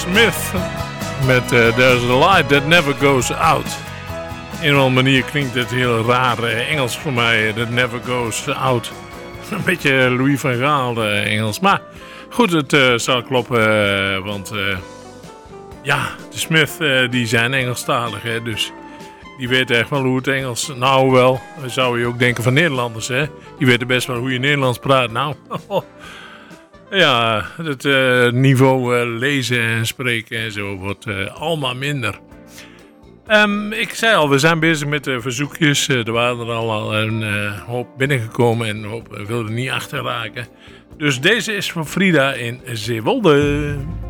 Smith met There's a Light That Never Goes Out. Op een of andere manier klinkt het heel raar Engels voor mij, That Never Goes Out. Een beetje Louis van Gaal Engels, maar goed, het zal kloppen, want ja, de Smith die zijn Engelstalig, hè, dus die weten echt wel hoe het Engels, nou wel, zou je ook denken van Nederlanders, hè, die weten best wel hoe je Nederlands praat, nou. Ja, het niveau lezen en spreken en zo wordt allemaal minder. Ik zei al, we zijn bezig met de verzoekjes. Er waren er al een hoop binnengekomen en een hoop wilden niet achterraken. Dus deze is van Frida in Zeewolde.